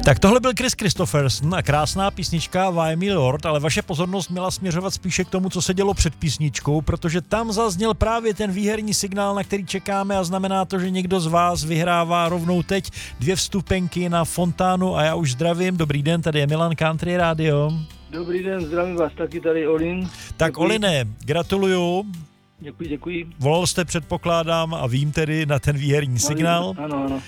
Tak tohle byl Kris Kristofferson a krásná písnička Why Me Lord, ale vaše pozornost měla směřovat spíše k tomu, co se dělo před písničkou, protože tam zazněl právě ten výherní signál, na který čekáme a znamená to, že někdo z vás vyhrává rovnou teď 2 vstupenky na fontánu a já už zdravím. Dobrý den, tady je Milan, Country Radio. Dobrý den, zdravím vás, taky tady Olin. Tak Děkuji. Oline, gratuluju. Děkuji. Volal jste, předpokládám, a vím tedy na ten výherní signál. Ano.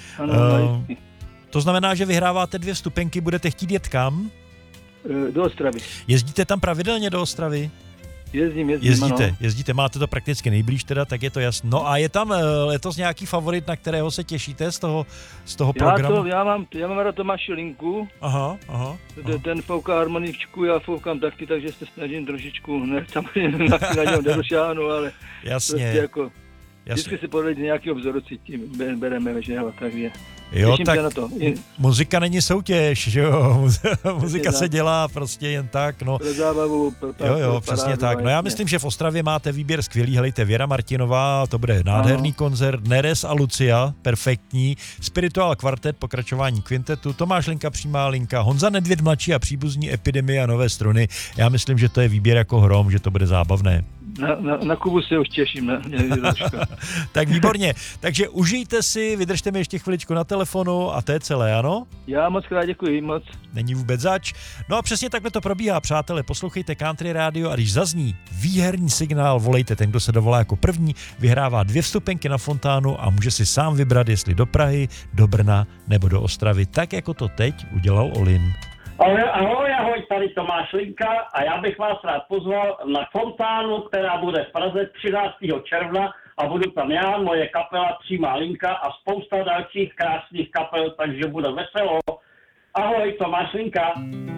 To znamená, že vyhráváte 2 vstupenky, budete chtít jet kam? Do Ostravy. Jezdíte tam pravidelně do Ostravy? Jezdím, Jezdíte, máte to prakticky nejblíž teda, tak je to jasné. No a je tam letos nějaký favorit, na kterého se těšíte z toho programu? Já mám rád Tomáši Linku. Aha. Ten fouká harmoničku, já foukám taky, takže se snažím trošičku, ne samozřejmě na něm nedošáhnu, ale jasně, prostě jako vždycky si podle nějakého vzoru cítím, bereme, že jo, takže jo, těším tak se na to. Muzika není soutěž, že jo, muzika se dělá prostě jen tak, no. Pro zábavu, Jo, přesně tak. No já myslím, že v Ostravě máte výběr skvělý, helejte, Věra Martinová, to bude nádherný koncert, Neres a Lucia, perfektní, Spiritual Quartet, pokračování kvintetu, Tomáš Linka, Přímá linka, Honza Nedvěd mladší a příbuzní Epidemie a Nové struny. Já myslím, že to je výběr jako hrom, že to bude zábavné. Na Kubu se už těším. Tak výborně. Takže užijte si, vydržte mi ještě chviličku na telefonu a to je celé, ano? Já moc krát děkuji, moc. Není vůbec zač. No a přesně takhle to probíhá, přátelé. Poslouchejte Country Radio a když zazní výherní signál, volejte. Ten, kdo se dovolá jako první, vyhrává 2 vstupenky na fontánu a může si sám vybrat, jestli do Prahy, do Brna nebo do Ostravy, tak jako to teď udělal Olin. Ahoj, tady Tomáš Linka a já bych vás rád pozval na fontánu, která bude v Praze 13. června a budu tam já, moje kapela Přímá linka a spousta dalších krásných kapel, takže bude veselo. Ahoj, Tomáš Linka.